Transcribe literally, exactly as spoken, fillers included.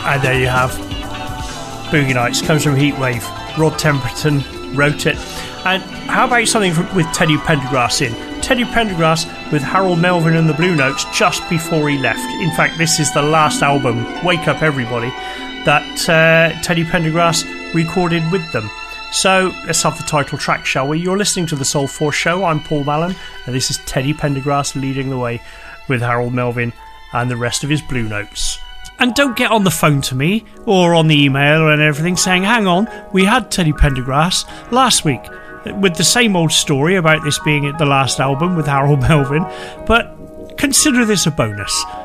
And there you have Boogie Nights. Comes from Heatwave. Rod Temperton wrote it. And how about something from, with Teddy Pendergrass in? Teddy Pendergrass with Harold Melvin and the Blue Notes just before he left. In fact, this is the last album, Wake Up Everybody, that uh, Teddy Pendergrass recorded with them. So let's have the title track, shall we? You're listening to the Soul Force Show. I'm Paul Mallon, and this is Teddy Pendergrass leading the way with Harold Melvin and the rest of his Blue Notes. And don't get on the phone to me or on the email and everything saying, hang on, we had Teddy Pendergrass last week with the same old story about this being the last album with Harold Melvin, but consider this a bonus.